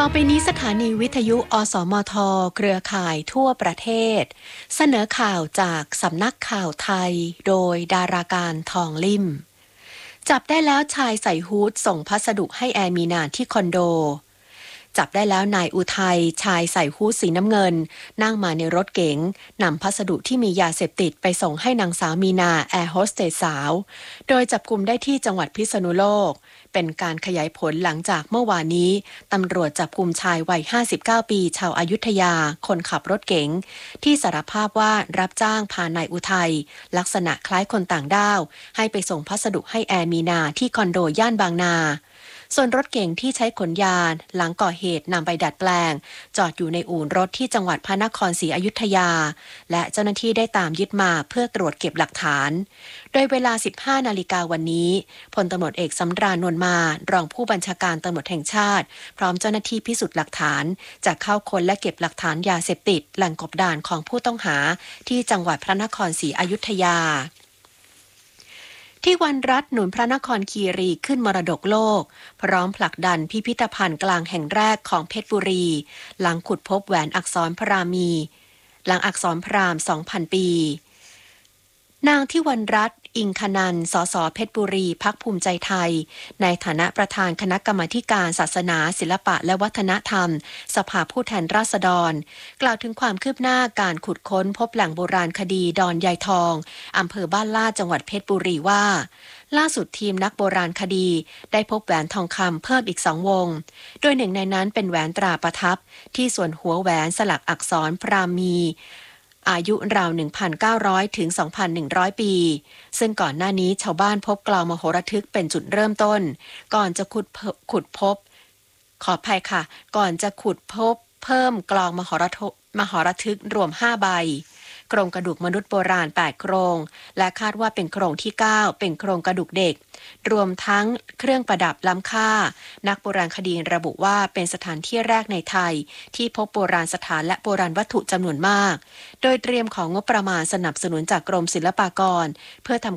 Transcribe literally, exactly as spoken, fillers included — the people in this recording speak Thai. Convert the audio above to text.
อไปนี้สถานีวิทยุอสมทเครือข่ายทั่วประเทศเสนอข่าวจากสำนักข่าวไทยโดยดาราการทองลิ่มจับได้แล้วชายใส่ฮู้ดส่งพัสดุให้แอร์มีนาที่คอนโดจับได้แล้วนายอุทัยชายใส่ฮู้ดสีน้ำเงินนั่งมาในรถเก๋งนำพัสดุที่มียาเสพติดไปส่งให้นางสาวมีนาแอร์โฮสเตสสาวโดยจับกุมได้ที่จังหวัดพิษณุโลกเป็นการขยายผลหลังจากเมื่อวานนี้ตำรวจจับกุมชายวัยห้าสิบเก้าปีชาวอยุธยาคนขับรถเก๋งที่สารภาพว่ารับจ้างพานายอุทัยลักษณะคล้ายคนต่างด้าวให้ไปส่งพัสดุให้แอร์มีนาที่คอนโดย่านบางนาส่วนรถเก๋งที่ใช้ขนยาหลังก่อเหตุนำไปดัดแปลงจอดอยู่ในอู่รถที่จังหวัดพระนครศรีอยุธยาและเจ้าหน้าที่ได้ตามยึดมาเพื่อตรวจเก็บหลักฐานโดยเวลา สิบห้านาฬิกาวันนี้พลตำรวจเอกสำราญนวลมารองผู้บัญชาการตำรวจแห่งชาติพร้อมเจ้าหน้าที่พิสูจน์หลักฐานจะเข้าค้นและเก็บหลักฐานยาเสพติดแหล่งกบดานของผู้ต้องหาที่จังหวัดพระนครศรีอยุธยาที่วันรัฐหนุนพระนครคีรีขึ้นมรดกโลกพร้อมผลักดันพิพิธภัณฑ์กลางแห่งแรกของเพชรบุรีหลังขุดพบแหวนอักษรพราหมีหลังอักษรพราหมณ์ สองพัน ปีนางที่วันรัฐอิงคนันท์ สส เพชรบุรีพรรคภูมิใจไทยในฐานะประธานคณะกรรมาธิการศาสนาศิลปะและวัฒนธรรมสภาผู้แทนราษฎรกล่าวถึงความคืบหน้าการขุดค้นพบแหล่งโบราณคดีดอนยายทองอำเภอบ้านลาดจังหวัดเพชรบุรีว่าล่าสุดทีมนักโบราณคดีได้พบแหวนทองคำเพิ่มอีกสองวงโดยหนึ่งในนั้นเป็นแหวนตราประทับที่ส่วนหัวแหวนสลักอักษรพราหมีอายุราว หนึ่งพันเก้าร้อย ถึง สองพันหนึ่งร้อย ปีซึ่งก่อนหน้านี้ชาวบ้านพบกลองมโหระทึกเป็นจุดเริ่มต้นก่อนจะขุดขุดพบขออภัยค่ะก่อนจะขุดพบเพิ่มกลองมโหระทึกมโหระทึกรวมห้าใบโครงกระดูกมนุษย์โบราณแปดโครงและคาดว่าเป็นโครงที่เก้าเป็นโครงกระดูกเด็กรวมทั้งเครื่องประดับล้ำค่านักโบราณคดีระบุว่าเป็นสถานที่แรกในไทยที่พบโบราณสถานและโบราณวัตถุจำนวนมากโดยเตรียมของงบประมาณสนับสนุนจากกรมศิลปากรเพื่อทำ